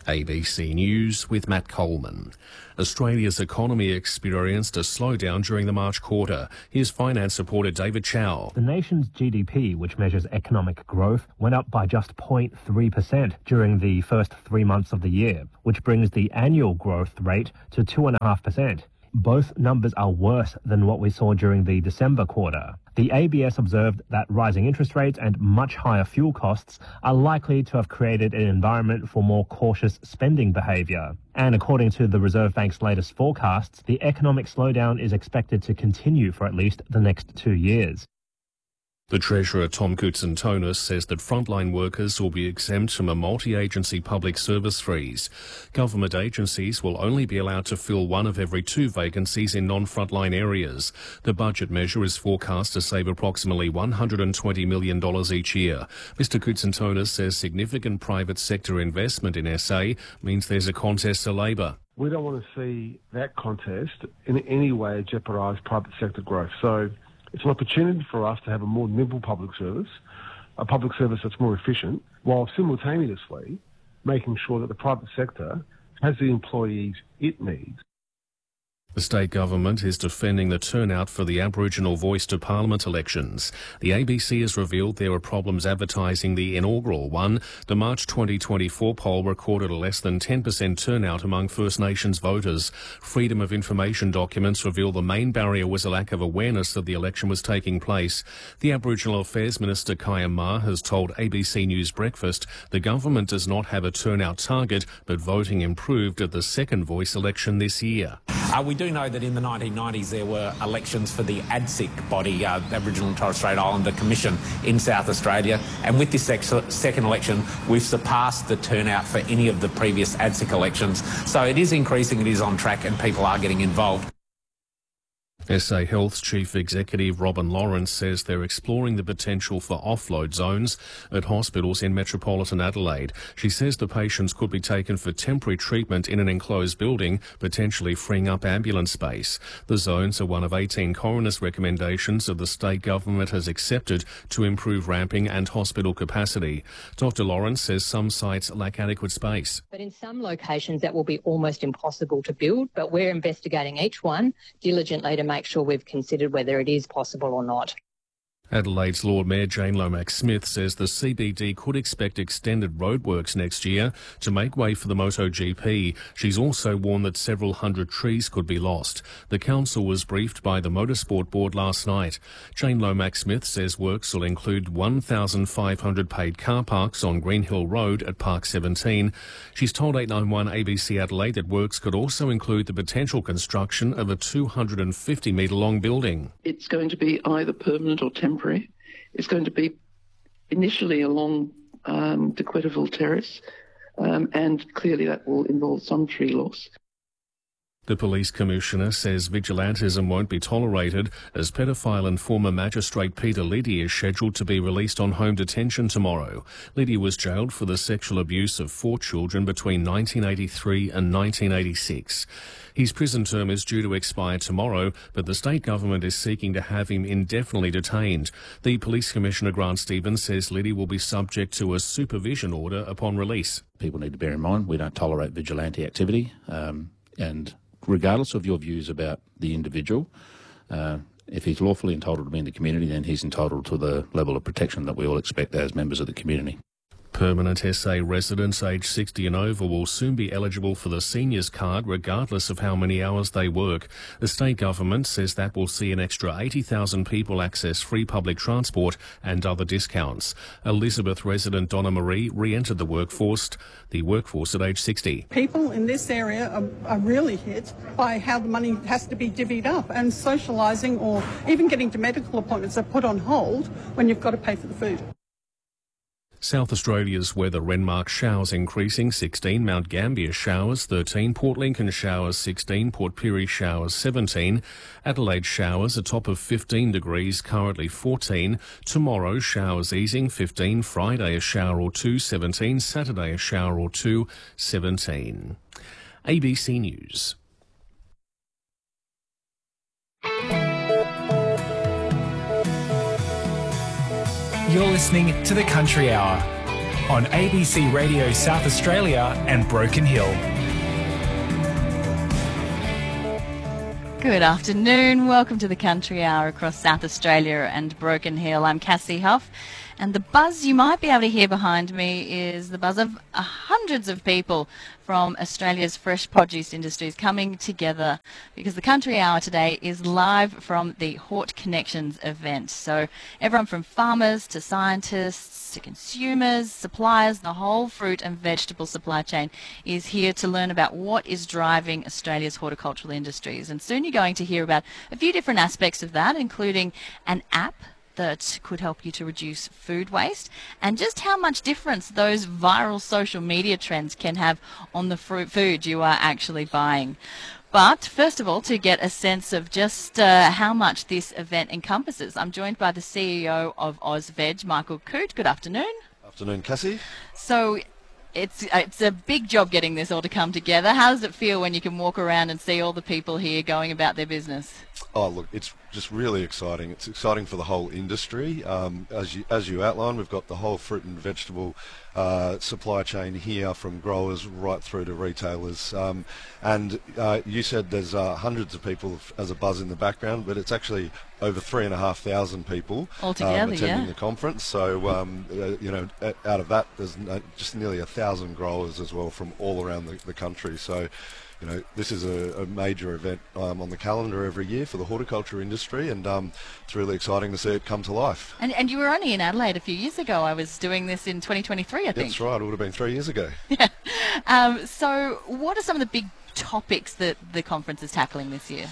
ABC News with Matt Coleman. Australia's economy experienced a slowdown during the March quarter. Here's finance reporter David Chow. The nation's GDP, which measures economic growth, went up by just 0.3% during the first 3 months of the year, which brings the annual growth rate to 2.5%. Both numbers are worse than what we saw during the December quarter. The ABS observed that rising interest rates and much higher fuel costs are likely to have created an environment for more cautious spending behaviour. And according to the Reserve Bank's latest forecasts, the economic slowdown is expected to continue for at least the next 2 years. The Treasurer, Tom Koutsantonis, says that frontline workers will be exempt from a multi-agency public service freeze. Government agencies will only be allowed to fill 1 of every 2 vacancies in non-frontline areas. The budget measure is forecast to save approximately $120 million each year. Mr Koutsantonis says significant private sector investment in SA means there's a contest to labour. We don't want to see that contest in any way jeopardise private sector growth. So it's an opportunity for us to have a more nimble public service, a public service that's more efficient, while simultaneously making sure that the private sector has the employees it needs. The state government is defending the turnout for the Aboriginal Voice to Parliament elections. The ABC has revealed there were problems advertising the inaugural one. The March 2024 poll recorded a less than 10% turnout among First Nations voters. Freedom of Information documents reveal the main barrier was a lack of awareness that the election was taking place. The Aboriginal Affairs Minister Kaya Ma has told ABC News Breakfast the government does not have a turnout target, but voting improved at the second Voice election this year. We do know that in the 1990s there were elections for the ADSIC body, Aboriginal and Torres Strait Islander Commission in South Australia, and with this second election we've surpassed the turnout for any of the previous ADSIC elections. So it is increasing, it is on track, and people are getting involved. SA Health's Chief Executive Robin Lawrence says they're exploring the potential for offload zones at hospitals in metropolitan Adelaide. She says the patients could be taken for temporary treatment in an enclosed building, potentially freeing up ambulance space. The zones are one of 18 coroner's recommendations that the state government has accepted to improve ramping and hospital capacity. Dr Lawrence says some sites lack adequate space. But in some locations that will be almost impossible to build, but we're investigating each one diligently to make sure we've considered whether it is possible or not. Adelaide's Lord Mayor Jane Lomax-Smith says the CBD could expect extended roadworks next year to make way for the MotoGP. She's also warned that several hundred trees could be lost. The council was briefed by the Motorsport Board last night. Jane Lomax-Smith says works will include 1,500 paid car parks on Greenhill Road at Park 17. She's told 891 ABC Adelaide that works could also include the potential construction of a 250-metre-long building. It's going to be either permanent or temporary. It's going to be initially along De Quetterville Terrace, and clearly that will involve some tree loss. The police commissioner says vigilantism won't be tolerated as pedophile and former magistrate Peter Liddy is scheduled to be released on home detention tomorrow. Liddy was jailed for the sexual abuse of 4 children between 1983 and 1986. His prison term is due to expire tomorrow, but the state government is seeking to have him indefinitely detained. The police commissioner, Grant Stevens, says Liddy will be subject to a supervision order upon release. People need to bear in mind we don't tolerate vigilante activity, and regardless of your views about the individual, if he's lawfully entitled to be in the community, then he's entitled to the level of protection that we all expect as members of the community. Permanent SA residents aged 60 and over will soon be eligible for the seniors card regardless of how many hours they work. The state government says that will see an extra 80,000 people access free public transport and other discounts. Elizabeth resident Donna Marie re-entered the workforce at age 60. People in this area are really hit by how the money has to be divvied up, and socialising or even getting to medical appointments are put on hold when you've got to pay for the food. South Australia's weather: Renmark showers increasing 16, Mount Gambier showers 13, Port Lincoln showers 16, Port Pirie showers 17, Adelaide showers a top of 15 degrees, currently 14. Tomorrow showers easing 15, Friday a shower or 2, 17, Saturday a shower or 2, 17. ABC News. You're listening to The Country Hour on ABC Radio South Australia and Broken Hill. Good afternoon. Welcome to the Country Hour across South Australia and Broken Hill. I'm Cassie Huff, and the buzz you might be able to hear behind me is the buzz of hundreds of people from Australia's fresh produce industries coming together, because the Country Hour today is live from the Hort Connections event. So everyone from farmers to scientists to consumers, suppliers, the whole fruit and vegetable supply chain is here to learn about what is driving Australia's horticultural industries. And soon you're going to hear about a few different aspects of that, including an app that could help you to reduce food waste, and just how much difference those viral social media trends can have on the food you are actually buying. But first of all, to get a sense of just how much this event encompasses, I'm joined by the CEO of AusVeg, Michael Coote. Good afternoon. Afternoon, Cassie. So it's a big job getting this all to come together. How does it feel when you can walk around and see all the people here going about their business? Oh, look, it's just really exciting. It's exciting for the whole industry. As you outlined, we've got the whole fruit and vegetable supply chain here, from growers right through to retailers. And you said there's hundreds of people as a buzz in the background, but it's actually over 3,500 people altogether, attending the conference. So, out of that, there's just nearly 1,000 growers as well from all around the country. So, this is a major event on the calendar every year for the horticulture industry, and it's really exciting to see it come to life. And you were only in Adelaide a few years ago. I was doing this in 2023, I think. That's right. It would have been 3 years ago. Yeah. So what are some of the big topics that the conference is tackling this year?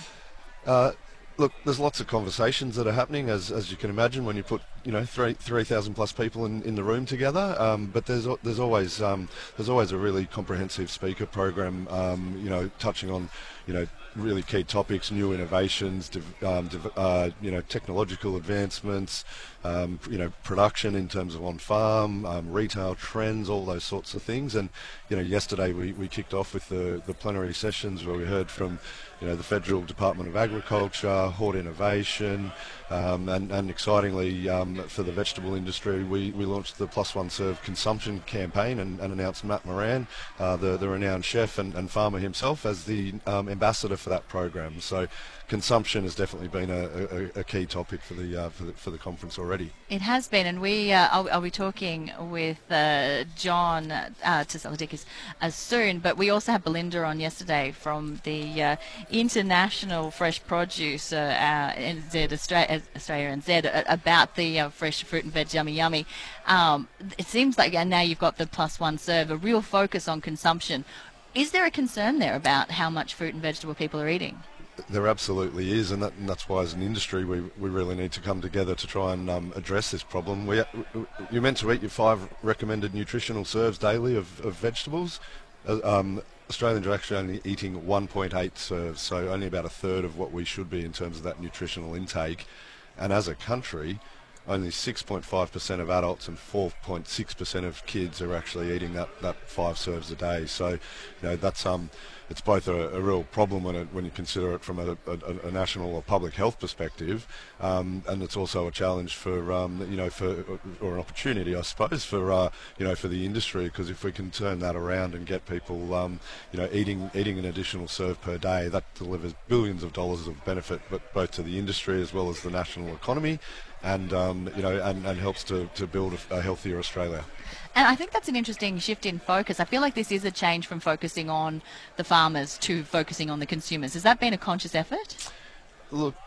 Look, there's lots of conversations that are happening, as you can imagine, when you put 3,000 plus people in the room together. But there's always a really comprehensive speaker program, touching on really key topics, new innovations, technological advancements, production in terms of on farm, retail trends, all those sorts of things. And yesterday we kicked off with the plenary sessions where we heard from the Federal Department of Agriculture, Hort Innovation, and excitingly for the vegetable industry, we launched the Plus One Serve consumption campaign and announced Matt Moran, the renowned chef and farmer himself, as the ambassador for that program. So consumption has definitely been a key topic for the conference already. It has been, and I'll be talking with John Tsaladikis soon, but we also had Belinda on yesterday from the International Fresh Produce NZ Australia and Z about the fresh fruit and veg yummy yummy. It seems like now you've got the Plus One Serve, a real focus on consumption. Is there a concern there about how much fruit and vegetable people are eating? There absolutely is, and that's why as an industry we really need to come together to try and address this problem. You're meant to eat your 5 recommended nutritional serves daily of vegetables. Australians are actually only eating 1.8 serves, so only about a third of what we should be in terms of that nutritional intake. And as a country, only 6.5% of adults and 4.6% of kids are actually eating that 5 serves a day. So, that's it's both a real problem when you consider it from a national or public health perspective, and it's also a challenge for or an opportunity, I suppose, for the industry, because if we can turn that around and get people eating an additional serve per day, that delivers billions of dollars of benefit, but both to the industry as well as the national economy, and helps to build a healthier Australia. And I think that's an interesting shift in focus. I feel like this is a change from focusing on the farmers to focusing on the consumers. Has that been a conscious effort? Look,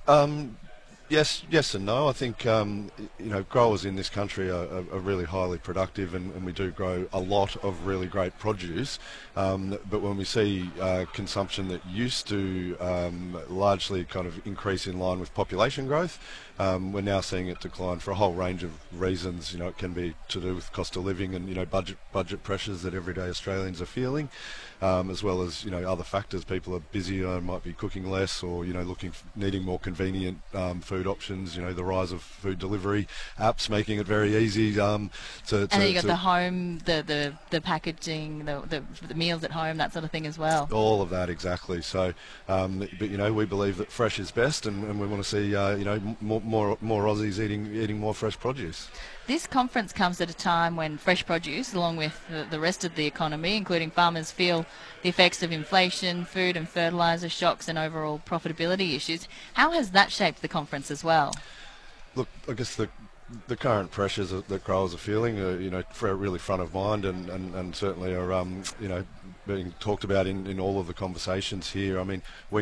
yes and no. I think growers in this country are really highly productive, and we do grow a lot of really great produce. But when we see consumption that used to largely kind of increase in line with population growth, we're now seeing it decline for a whole range of reasons. It can be to do with cost of living and budget pressures that everyday Australians are feeling, as well as other factors. People are busier, might be cooking less, or needing more convenient food food options. You know, the rise of food delivery apps making it very easy to. And then you got the home, the packaging, the meals at home, that sort of thing as well. All of that, exactly. So, but you know, we believe that fresh is best, and we want to see you know, more Aussies eating more fresh produce. This conference comes at a time when fresh produce, along with the rest of the economy, including farmers, feel the effects of inflation, food and fertiliser shocks and overall profitability issues. How has that shaped the conference as well? Look, I guess the current pressures that growers are feeling are, you know, really front of mind, and certainly are, you know, being talked about in all of the conversations here. I mean, we